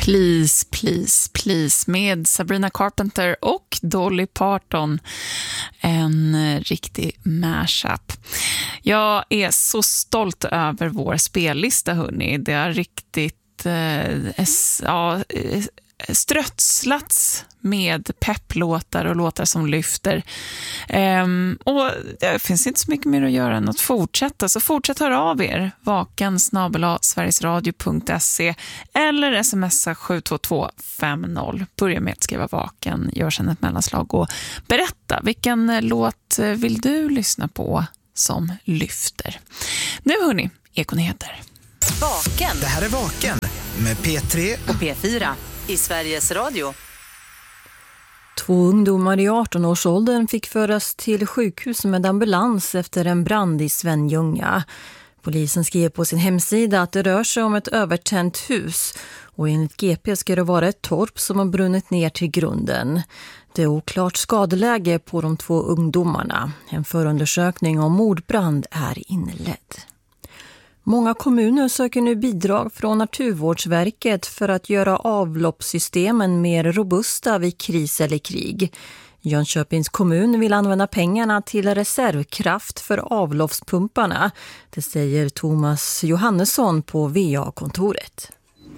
Please, please, please med Sabrina Carpenter och Dolly Parton. En riktig mashup. Jag är så stolt över vår spellista, hörni. Det är riktigt strötslats med pepplåtar och låtar som lyfter. Och det finns inte så mycket mer att göra än att fortsätta. Så fortsätt höra av er. vaken@sverigesradio.se eller smsa 72250. Börja med att skriva vaken. Gör sedan ett mellanslag och berätta vilken låt vill du lyssna på som lyfter. Nu hörni, Ekonyheter. Vaken. Det här är Vaken med P3 och P4 i Sveriges Radio. 2 ungdomar i 18-årsåldern fick föras till sjukhus med ambulans efter en brand i Svenljunga. Polisen skrev på sin hemsida att det rör sig om ett övertänt hus och enligt GP ska det vara ett torp som har brunnit ner till grunden. Det är oklart skadeläge på de 2 ungdomarna. En förundersökning om mordbrand är inledd. Många kommuner söker nu bidrag från Naturvårdsverket för att göra avloppssystemen mer robusta vid kris eller krig. Jönköpings kommun vill använda pengarna till reservkraft för avloppspumparna. Det säger Thomas Johannesson på VA-kontoret.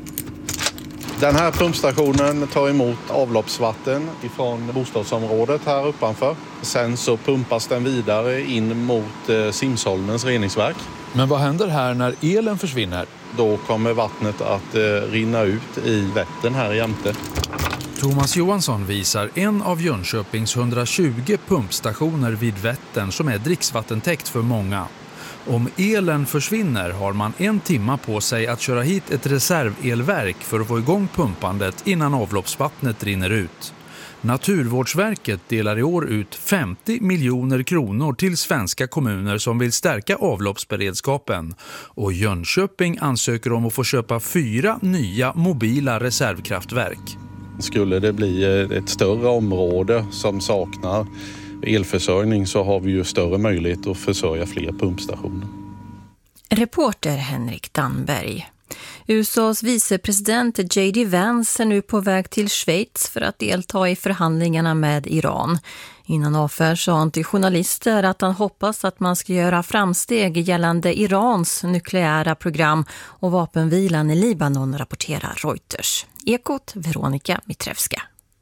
Den här pumpstationen tar emot avloppsvatten ifrån bostadsområdet här uppanför. Sen så pumpas den vidare in mot Simsholmens reningsverk. Men vad händer här när elen försvinner? Då kommer vattnet att rinna ut i Vättern här jämte. Thomas Johansson visar en av Jönköpings 120 pumpstationer vid Vättern som är dricksvattentäkt för många. Om elen försvinner har man 1 timme på sig att köra hit ett reservelverk för att få igång pumpandet innan avloppsvattnet rinner ut. Naturvårdsverket delar i år ut 50 miljoner kronor till svenska kommuner som vill stärka avloppsberedskapen. Och Jönköping ansöker om att få köpa 4 nya mobila reservkraftverk. Skulle det bli ett större område som saknar elförsörjning så har vi ju större möjlighet att försörja fler pumpstationer. Reporter Henrik Danberg. USAs vicepresident J.D. Vance är nu på väg till Schweiz för att delta i förhandlingarna med Iran. Innan avfärd sa han till journalister att han hoppas att man ska göra framsteg gällande Irans nukleära program och vapenvilan i Libanon, rapporterar Reuters. Ekot Veronica Mitrevska.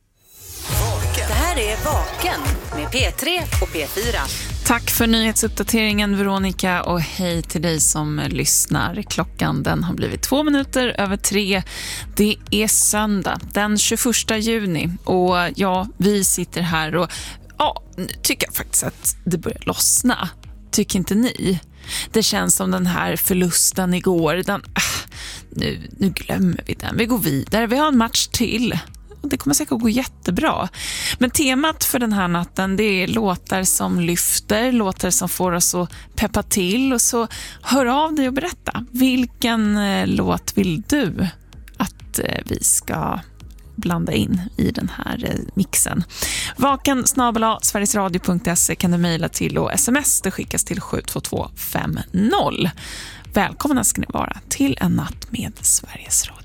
Det här är Vaken med P3 och P4. Tack för nyhetsuppdateringen Veronica och hej till dig som lyssnar. Klockan den har blivit 2:02. Det är söndag den 21 juni och ja, vi sitter här och nu tycker jag faktiskt att det börjar lossna. Tycker inte ni? Det känns som den här förlusten igår. Nu glömmer vi den. Vi går vidare. Vi har en match till. Det kommer säkert gå jättebra. Men temat för den här natten, det är låtar som lyfter, låtar som får oss att peppa till. Och så hör av dig och berätta. Vilken låt vill du att vi ska blanda in i den här mixen? vaken@sverigesradio.se kan du mejla till och sms. Det skickas till 72250. Välkomna ska ni vara till en natt med Sveriges Radio.